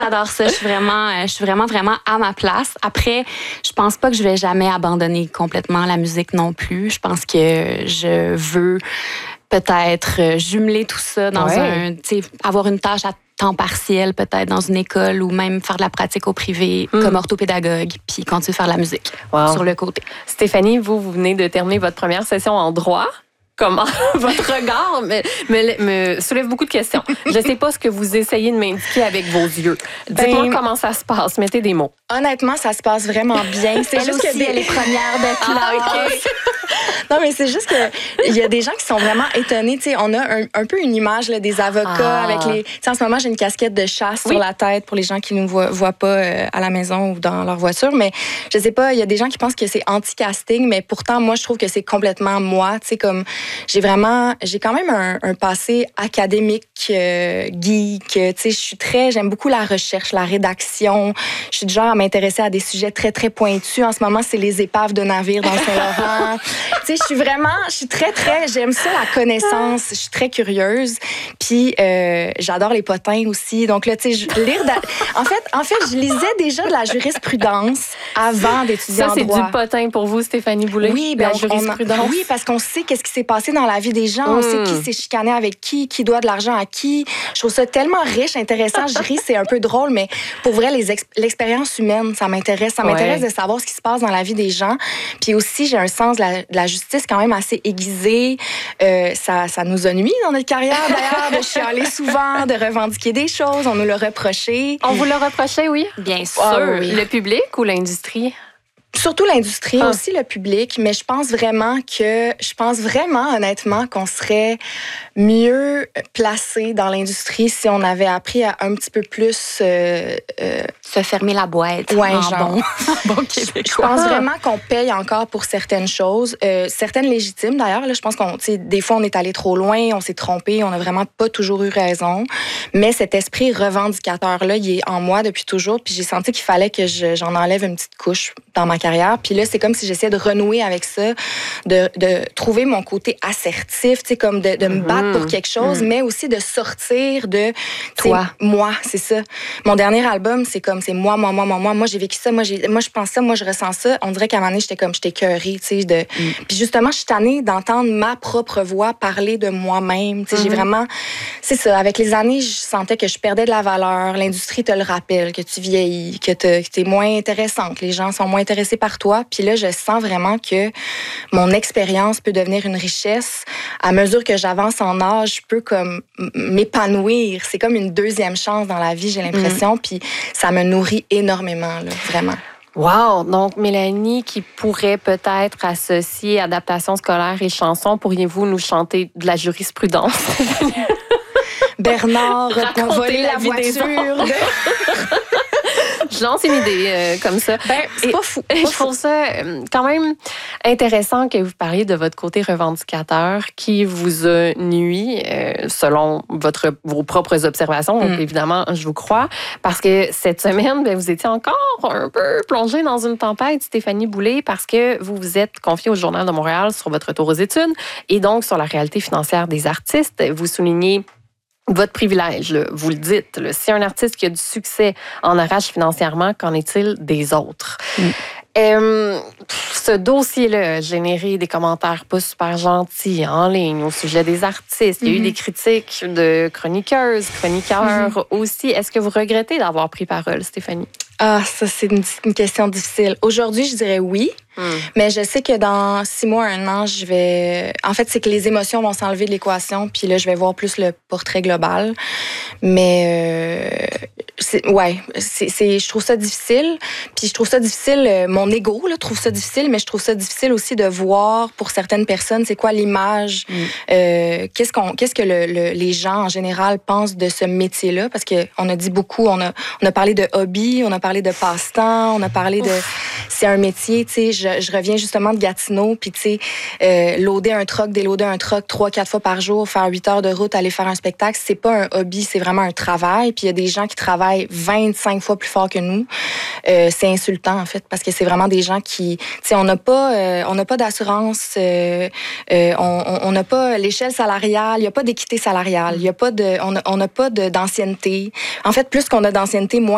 J'adore ça. Je suis vraiment à ma place. Après, je pense pas que je vais jamais abandonner complètement la musique non plus. Je pense que je veux peut-être jumeler tout ça dans avoir une tâche à temps partiel peut-être dans une école ou même faire de la pratique au privé comme orthopédagogue puis continuer à faire de la musique sur le côté. Stéphanie, vous venez de terminer votre première session en droit. Comment votre regard me soulève beaucoup de questions. Je ne sais pas ce que vous essayez de m'indiquer avec vos yeux. Dites-moi comment ça se passe. Mettez des mots. Honnêtement, ça se passe vraiment bien. C'est juste aussi, elle est première de classe. Non, mais c'est juste qu'il y a des gens qui sont vraiment étonnés. Tu sais, on a un peu une image là, des avocats avec les... Tu sais, en ce moment, j'ai une casquette de chasse sur la tête pour les gens qui ne nous voient pas à la maison ou dans leur voiture. Mais je sais pas, il y a des gens qui pensent que c'est anti-casting, mais pourtant, moi, je trouve que c'est complètement moi. Tu sais, comme j'ai quand même un passé académique, geek. Tu sais, j'aime beaucoup la recherche, la rédaction. Je suis du genre à m'intéresser à des sujets très, très pointus. En ce moment, c'est les épaves de navires dans le Saint-Laurent. Tu sais, j'aime ça, la connaissance. Je suis très curieuse. Puis, j'adore les potins aussi. Donc là, tu sais, en fait, je lisais déjà de la jurisprudence avant d'étudier en droit. Ça, c'est du potin pour vous, Stéphanie Boulay? Oui, la jurisprudence. Oui, parce qu'on sait qu'est-ce qui s'est passé dans la vie des gens. On sait qui s'est chicané avec qui doit de l'argent à qui. Je trouve ça tellement riche, intéressant. Je ris, c'est un peu drôle, mais pour vrai, l'expérience humaine, ça m'intéresse. Ça m'intéresse de savoir ce qui se passe dans la vie des gens. Puis aussi, j'ai un sens de la justice quand même assez aiguisé. Ça nous a nuit dans notre carrière, d'ailleurs, de chialer souvent, de revendiquer des choses. On nous l'a reproché. On vous l'a reproché, oui? Bien sûr. Oui. Le public ou l'industrie? Surtout l'industrie, aussi le public, mais je pense vraiment honnêtement qu'on serait mieux placé dans l'industrie si on avait appris à un petit peu plus se fermer la boîte. Ouais, genre. Bon québécois. Je pense vraiment qu'on paye encore pour certaines choses, certaines légitimes d'ailleurs. Là, je pense des fois on est allé trop loin, on s'est trompé, on n'a vraiment pas toujours eu raison. Mais cet esprit revendicateur là, il est en moi depuis toujours. Puis j'ai senti qu'il fallait que j'en enlève une petite couche dans ma carrière. Puis là, c'est comme si j'essayais de renouer avec ça, de trouver mon côté assertif, tu sais, comme de me battre pour quelque chose, mais aussi de sortir de moi, c'est ça. Mon dernier album, c'est moi. Moi, j'ai vécu ça, moi, je pense ça, moi, je ressens ça. On dirait qu'à un moment donné, j'étais écœurée, tu sais. Puis justement, je suis tannée d'entendre ma propre voix parler de moi-même. Tu sais, j'ai vraiment... C'est ça. Avec les années, je sentais que je perdais de la valeur. L'industrie te le rappelle, que tu vieillis, que t'es moins intéressante. Les gens sont moins intéressés par toi. Puis là, je sens vraiment que mon expérience peut devenir une richesse. À mesure que j'avance en âge, je peux comme m'épanouir. C'est comme une deuxième chance dans la vie, j'ai l'impression. Puis ça me nourrit énormément, là, vraiment. Wow! Donc, Mélanie, qui pourrait peut-être associer adaptation scolaire et chanson, pourriez-vous nous chanter de la jurisprudence? Bernard, voler la voiture. Je lance une idée comme ça. C'est pas fou. Je trouve ça quand même intéressant que vous parliez de votre côté revendicateur qui vous a nui selon vos propres observations. Donc, évidemment, je vous crois. Parce que cette semaine, vous étiez encore un peu plongée dans une tempête, Stéphanie Boulay, parce que vous vous êtes confiée au Journal de Montréal sur votre retour aux études et donc sur la réalité financière des artistes. Vous soulignez votre privilège, là, vous le dites. Là, si un artiste qui a du succès en arrache financièrement, qu'en est-il des autres? Ce dossier-là a généré des commentaires pas super gentils en ligne au sujet des artistes. Il y a eu des critiques de chroniqueurs aussi. Est-ce que vous regrettez d'avoir pris parole, Stéphanie? Ah, ça, c'est une question difficile. Aujourd'hui, je dirais oui. Mais je sais que dans 6 mois, 1 an, je vais... En fait, c'est que les émotions vont s'enlever de l'équation, puis là, je vais voir plus le portrait global. Mais je trouve ça difficile. Puis je trouve ça difficile, mon ego là, trouve ça difficile, mais je trouve ça difficile aussi de voir pour certaines personnes, c'est quoi l'image, qu'est-ce que les gens en général pensent de ce métier-là, parce qu'on a dit beaucoup, on a parlé de hobby, on a parlé de passe-temps, on a parlé de... C'est un métier, tu sais, je reviens justement de Gatineau, puis tu sais, loader un truck, déloader un truck 3-4 fois par jour, faire 8 heures de route, aller faire un spectacle, c'est pas un hobby, c'est vraiment un travail. Puis il y a des gens qui travaillent 25 fois plus fort que nous. C'est insultant, en fait, parce que c'est vraiment des gens qui... Tu sais, on n'a pas d'assurance, on n'a pas l'échelle salariale, il n'y a pas d'équité salariale, il y a pas de, on n'a pas d'ancienneté. En fait, plus qu'on a d'ancienneté, moins